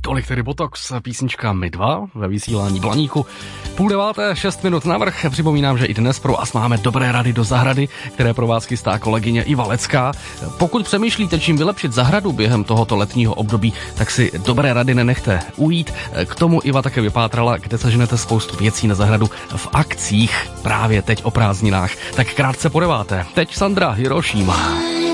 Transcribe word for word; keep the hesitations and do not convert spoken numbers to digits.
Tolik tedy Botox, písnička My dva ve vysílání Blaníku. Půl deváté, šest minut navrch. Připomínám, že i dnes pro vás máme dobré rady do zahrady, které pro vás chystá kolegyně Iva Lecká. Pokud přemýšlíte, čím vylepšit zahradu během tohoto letního období, tak si dobré rady nenechte ujít. K tomu Iva také vypátrala, kde seženete spoustu věcí na zahradu v akcích právě teď o prázdninách. Tak krátce po deváté. Teď Sandra Hirošima.